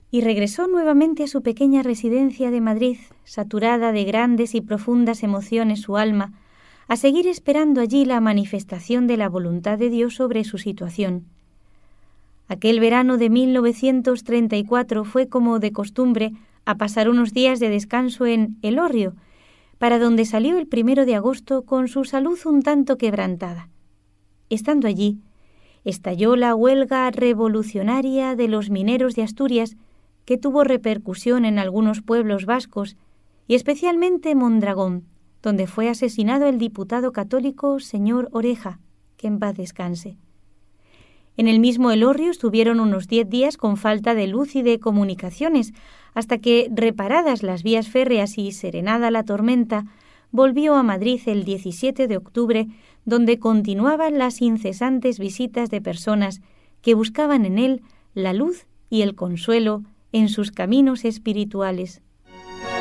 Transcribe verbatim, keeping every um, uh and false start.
y regresó nuevamente a su pequeña residencia de Madrid, saturada de grandes y profundas emociones su alma, a seguir esperando allí la manifestación de la voluntad de Dios sobre su situación. Aquel verano de mil novecientos treinta y cuatro fue, como de costumbre, a pasar unos días de descanso en Elorrio, para donde salió el primero de agosto con su salud un tanto quebrantada. Estando allí, estalló la huelga revolucionaria de los mineros de Asturias, que tuvo repercusión en algunos pueblos vascos, y especialmente en Mondragón, donde fue asesinado el diputado católico señor Oreja, que en paz descanse. En el mismo Elorrio estuvieron unos diez días con falta de luz y de comunicaciones, hasta que, reparadas las vías férreas y serenada la tormenta, volvió a Madrid el diecisiete de octubre, donde continuaban las incesantes visitas de personas que buscaban en él la luz y el consuelo en sus caminos espirituales.